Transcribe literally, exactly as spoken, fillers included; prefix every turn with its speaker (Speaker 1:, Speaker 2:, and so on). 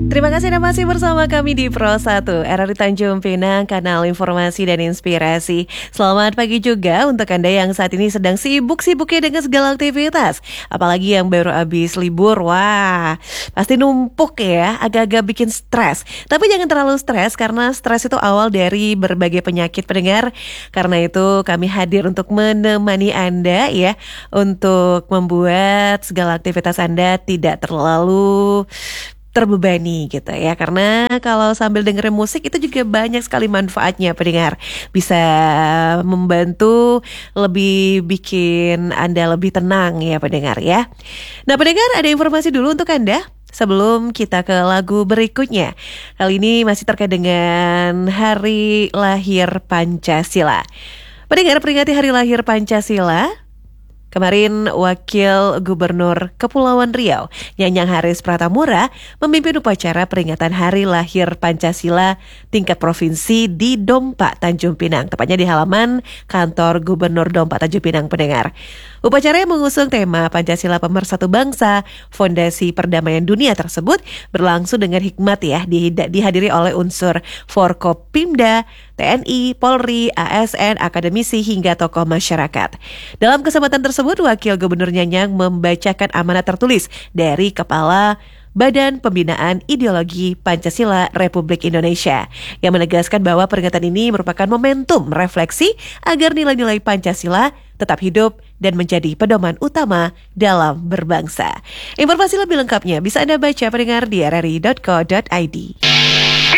Speaker 1: Terima kasih Anda masih bersama kami di Pro satu R R I Tanjung Pinang, kanal informasi dan inspirasi. Selamat pagi juga untuk Anda yang saat ini sedang sibuk-sibuknya dengan segala aktivitas. Apalagi yang baru habis libur, wah pasti numpuk ya, agak-agak bikin stres. Tapi jangan terlalu stres karena stres itu awal dari berbagai penyakit pendengar. Karena itu kami hadir untuk menemani Anda ya, untuk membuat segala aktivitas Anda tidak terlalu terbebani gitu ya, karena kalau sambil dengerin musik itu juga banyak sekali manfaatnya pendengar, bisa membantu lebih bikin Anda lebih tenang ya pendengar ya. Nah pendengar, ada informasi dulu untuk Anda sebelum kita ke lagu berikutnya. Kali ini masih terkait dengan hari lahir Pancasila. Pendengar, peringati hari lahir Pancasila. Kemarin Wakil Gubernur Kepulauan Riau, Nyanyang Haris Pratamura, memimpin upacara peringatan Hari Lahir Pancasila tingkat provinsi di Dompa, Tanjung Pinang, tepatnya di halaman kantor Gubernur Dompa, Tanjung Pinang pendengar. Upacara yang mengusung tema Pancasila Pemersatu Bangsa, Fondasi Perdamaian Dunia tersebut berlangsung dengan hikmat ya, dihadiri oleh unsur Forkopimda, T N I, Polri, A S N, akademisi hingga tokoh masyarakat. Dalam kesempatan tersebut, Wakil Gubernur Nyanyang membacakan amanat tertulis dari Kepala Badan Pembinaan Ideologi Pancasila Republik Indonesia yang menegaskan bahwa peringatan ini merupakan momentum refleksi agar nilai-nilai Pancasila tetap hidup dan menjadi pedoman utama dalam berbangsa. Informasi lebih lengkapnya bisa Anda baca pendengar di r r i dot co dot i d.